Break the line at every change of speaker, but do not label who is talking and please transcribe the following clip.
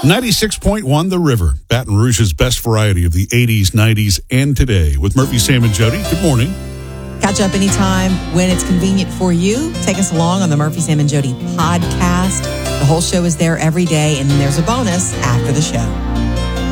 96.1 The River, Baton Rouge's best variety of the 80s, 90s, and today. With Murphy, Sam, and Jody. Good morning.
Catch up anytime when it's convenient for you. Take us along on the Murphy, Sam, and Jody podcast. The whole show is there every day, and then there's a bonus after the show.